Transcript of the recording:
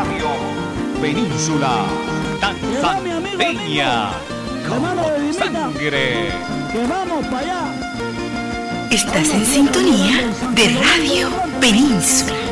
Radio Península, tan santeña como tu sangre. ¡Que vamos para allá! Estás en sintonía de Radio Península.